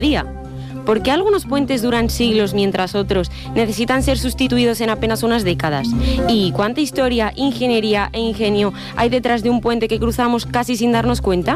día. ¿Por qué algunos puentes duran siglos mientras otros necesitan ser sustituidos en apenas unas décadas? ¿Y cuánta historia, ingeniería e ingenio hay detrás de un puente que cruzamos casi sin darnos cuenta?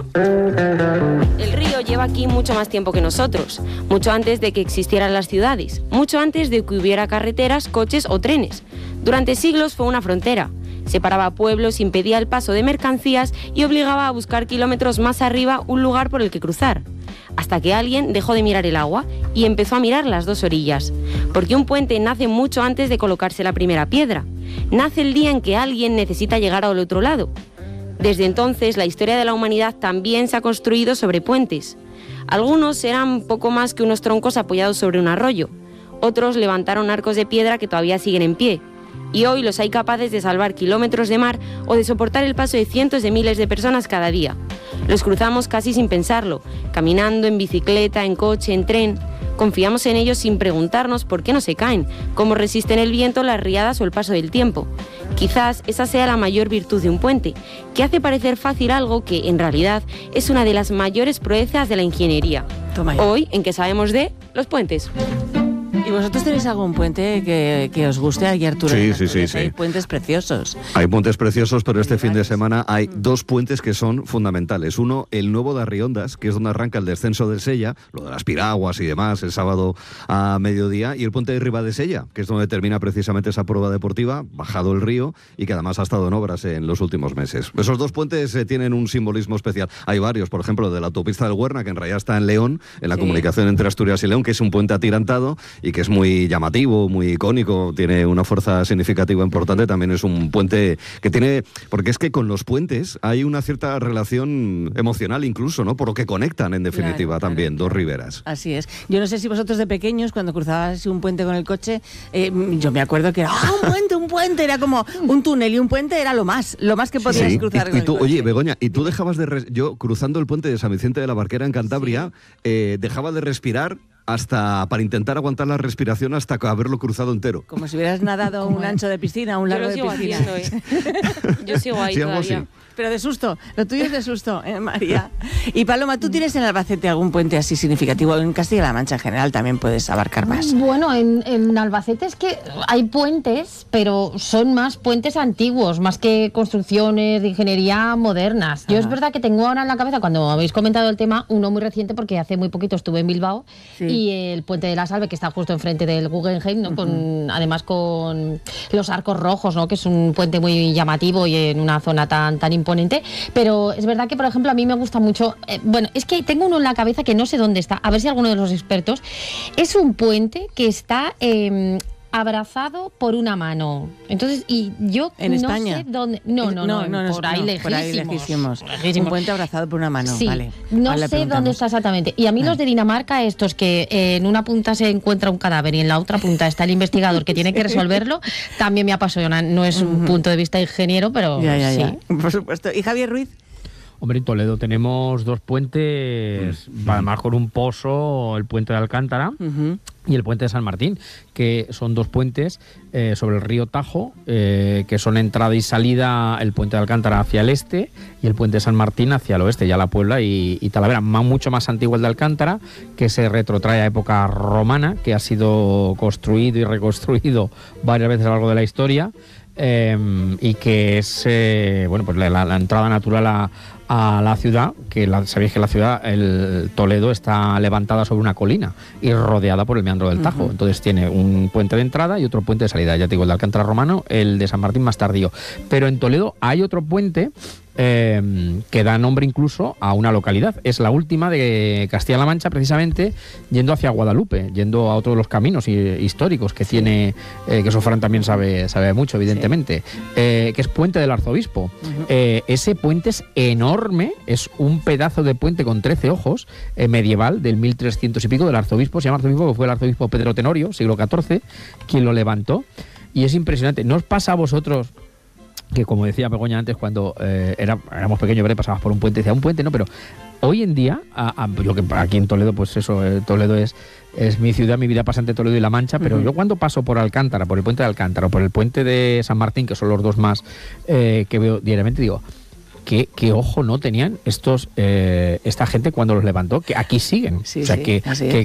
El río lleva aquí mucho más tiempo que nosotros, mucho antes de que existieran las ciudades, mucho antes de que hubiera carreteras, coches o trenes. Durante siglos fue una frontera. Separaba pueblos, impedía el paso de mercancías y obligaba a buscar kilómetros más arriba un lugar por el que cruzar. Hasta que alguien dejó de mirar el agua y empezó a mirar las dos orillas. Porque un puente nace mucho antes de colocarse la primera piedra. Nace el día en que alguien necesita llegar al otro lado. Desde entonces, la historia de la humanidad también se ha construido sobre puentes. Algunos eran poco más que unos troncos apoyados sobre un arroyo. Otros levantaron arcos de piedra que todavía siguen en pie. Y hoy los hay capaces de salvar kilómetros de mar o de soportar el paso de cientos de miles de personas cada día. Los cruzamos casi sin pensarlo, caminando, en bicicleta, en coche, en tren. Confiamos en ellos sin preguntarnos por qué no se caen, cómo resisten el viento, las riadas o el paso del tiempo. Quizás esa sea la mayor virtud de un puente, que hace parecer fácil algo que, en realidad, es una de las mayores proezas de la ingeniería. Hoy, en que sabemos de los puentes. ¿Y vosotros tenéis algún puente que os guste aquí, Arturo? Sí. Hay puentes preciosos. Hay puentes preciosos, pero este fin de semana hay dos puentes que son fundamentales. Uno, el nuevo de Arriondas, que es donde arranca el descenso del Sella, lo de las piraguas y demás, el sábado a mediodía, y el puente de Ribadesella, que es donde termina precisamente esa prueba deportiva, bajado el río, y que además ha estado en obras en los últimos meses. Esos dos puentes tienen un simbolismo especial. Hay varios, por ejemplo, de la autopista del Huerna, que en realidad está en León, en la comunicación entre Asturias y León, que es un puente atirantado y que es muy llamativo, muy icónico, tiene una fuerza significativa importante. También es un puente que tiene, porque es que con los puentes hay una cierta relación emocional incluso, ¿no? Por lo que conectan en definitiva también dos riberas. Así es. Yo no sé si vosotros de pequeños, cuando cruzabas un puente con el coche, yo me acuerdo que era un puente, era como un túnel, y un puente era lo más que podías cruzar con el coche. Oye, Begoña, y tú dejabas yo cruzando el puente de San Vicente de la Barquera en Cantabria, dejaba de respirar para intentar aguantar la respiración hasta haberlo cruzado entero. Como si hubieras nadado un ancho de piscina, un largo de piscina. Yo sigo ahí todavía. Así. Pero de susto, lo tuyo es de susto, María. Y Paloma, ¿tú tienes en Albacete algún puente así significativo? En Castilla-La Mancha en general también puedes abarcar más. Bueno, en Albacete es que hay puentes, pero son más puentes antiguos, más que construcciones de ingeniería modernas. Yo es verdad que tengo ahora en la cabeza, cuando habéis comentado el tema, uno muy reciente, porque hace muy poquito estuve en Bilbao, y el puente de la Salve, que está justo enfrente del Guggenheim, ¿no? Además con los arcos rojos, ¿no? Que es un puente muy llamativo y en una zona tan imponente. Pero es verdad que, por ejemplo, a mí me gusta mucho, es que tengo uno en la cabeza que no sé dónde está, a ver si alguno de los expertos. Es un puente que está abrazado por una mano. Entonces, y yo ¿En no España? sé dónde. No, por ahí lejísimos. Un puente abrazado por una mano. Sí, vale. no sé dónde está exactamente. Y a mí los de Dinamarca, estos que en una punta se encuentra un cadáver y en la otra punta está el investigador que tiene que resolverlo, también me apasiona. No es un punto de vista ingeniero, pero sí. Por supuesto. ¿Y Javier Ruiz? Hombre, en Toledo tenemos dos puentes, además con un pozo, el puente de Alcántara y el puente de San Martín, que son dos puentes sobre el río Tajo, que son entrada y salida, el puente de Alcántara hacia el este y el puente de San Martín hacia el oeste, ya La Puebla y Talavera. Mucho más antiguo el de Alcántara, que se retrotrae a época romana, que ha sido construido y reconstruido varias veces a lo largo de la historia. Y que es pues la entrada natural a la ciudad, que sabéis que la ciudad, el Toledo, está levantada sobre una colina y rodeada por el meandro del Tajo. Entonces tiene un puente de entrada y otro puente de salida. Ya te digo, el de Alcántara romano, el de San Martín más tardío. Pero en Toledo hay otro puente que da nombre incluso a una localidad. Es la última de Castilla-La Mancha, precisamente yendo hacia Guadalupe, yendo a otro de los caminos históricos que tiene, que Sofran también sabe mucho, evidentemente, que es Puente del Arzobispo. Ese puente es enorme, es un pedazo de puente con 13 ojos, medieval, del 1300 y pico, del arzobispo. Se llama arzobispo porque fue el arzobispo Pedro Tenorio, siglo XIV, quien lo levantó, y es impresionante. ¿No os pasa a vosotros que, como decía Begoña antes, cuando éramos pequeños, pasabas por un puente y decía, un puente no, pero hoy en día, yo que aquí en Toledo, pues eso, Toledo es mi ciudad, mi vida pasa entre Toledo y La Mancha, pero yo cuando paso por Alcántara, por el puente de Alcántara o por el puente de San Martín, que son los dos más que veo diariamente, digo, qué ojo no tenían esta gente cuando los levantó, que aquí siguen. Sí, o sea, sí, que, así es.